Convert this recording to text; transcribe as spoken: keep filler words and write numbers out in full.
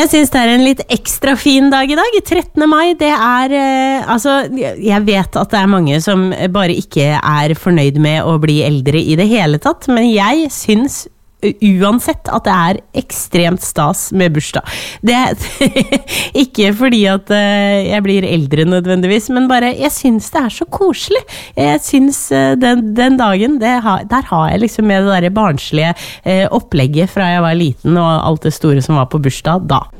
Jeg synes det er en litt ekstra fin dag i dag. trettende mai, det er, eh, altså, jeg vet at det er mange som bare ikke er fornøyd med å bli eldre i det hele tatt, men jeg synes uansett at det er ekstremt stas med bursdag. Det er ikke fordi at jeg blir eldre nødvendigvis, men bare jeg synes det er så koselig. Jeg synes den, den dagen, det har, der har jeg liksom med det der barnslige opplegget fra jeg var liten og alt det store som var på bursdag da.